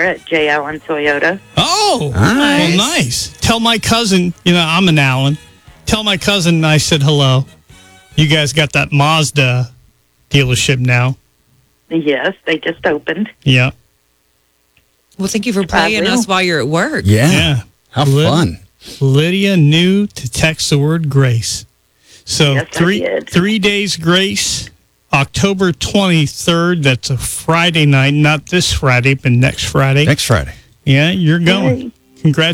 at J. Allen Toyota. Oh, Nice. well, nice. Tell my cousin, I'm an Allen. Tell my cousin I said hello. You guys got that Mazda dealership now. Yes, they just opened. Yeah. Well, thank you for playing will. us while you're at work. Yeah. How fun. Lydia knew to text the word grace. So Yes, I did. 3 days grace, October 23rd. That's a Friday night, not this Friday, but next Friday. Next Friday. Yeah, you're going. Yay. Congratulations.